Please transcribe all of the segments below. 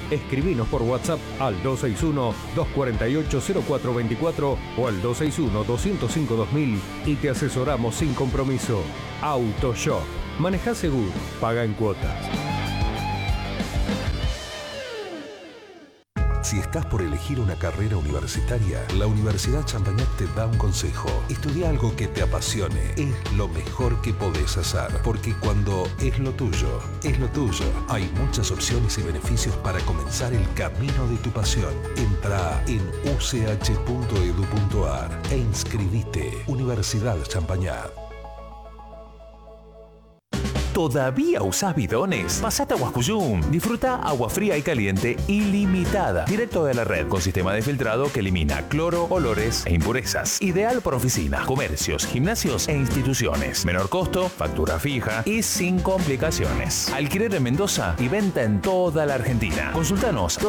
Escribinos por WhatsApp al 261-248-0424 o al 261-205-2000 y te asesoramos sin compromiso. AutoShop. Maneja seguro, paga en cuotas. Si estás por elegir una carrera universitaria, la Universidad Champagnat te da un consejo. Estudia algo que te apasione. Es lo mejor que podés hacer. Porque cuando es lo tuyo, es lo tuyo. Hay muchas opciones y beneficios para comenzar el camino de tu pasión. Entra en uch.edu.ar e inscribite. Universidad Champagnat. ¿Todavía usás bidones? Pasate a Huascuyum. Disfruta agua fría y caliente ilimitada, directo de la red, con sistema de filtrado que elimina cloro, olores e impurezas. Ideal para oficinas, comercios, gimnasios e instituciones. Menor costo, factura fija y sin complicaciones. Alquiler en Mendoza y venta en toda la Argentina. Consultanos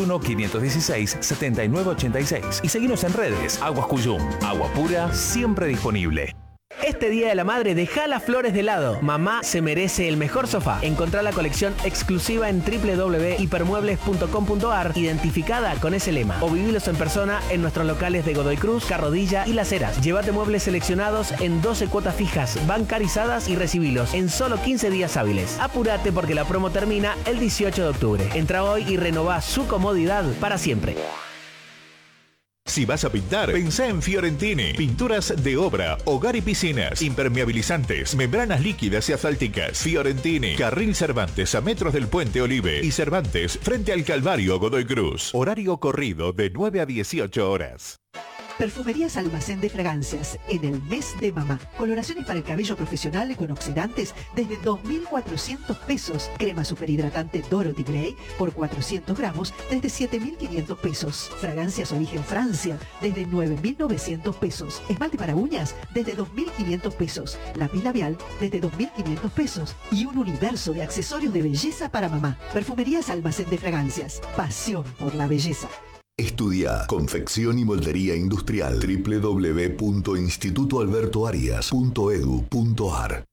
261-516-7986 y seguinos en redes. Huascuyum. Agua pura, siempre disponible. Este Día de la Madre, deja las flores de lado. Mamá se merece el mejor sofá. Encontrá la colección exclusiva en www.hipermuebles.com.ar, identificada con ese lema. O vivilos en persona en nuestros locales de Godoy Cruz, Carrodilla y Las Heras. Llévate muebles seleccionados en 12 cuotas fijas, bancarizadas y recibilos en solo 15 días hábiles. Apúrate porque la promo termina el 18 de octubre. Entra hoy y renová su comodidad para siempre. Si vas a pintar, pensá en Fiorentini. Pinturas de obra, hogar y piscinas, impermeabilizantes, membranas líquidas y asfálticas. Fiorentini, Carril Cervantes a metros del Puente Olive y Cervantes frente al Calvario Godoy Cruz. Horario corrido de 9 a 18 horas. Perfumerías Almacén de Fragancias, en el mes de mamá. Coloraciones para el cabello profesional con oxidantes desde 2.400 pesos. Crema superhidratante Dorothy Gray por 400 gramos desde 7.500 pesos. Fragancias origen Francia desde 9.900 pesos. Esmalte para uñas desde 2.500 pesos. Lápiz labial desde 2.500 pesos. Y un universo de accesorios de belleza para mamá. Perfumerías Almacén de Fragancias. Pasión por la belleza. Estudia Confección y Moldería Industrial. www.institutoalbertoarias.edu.ar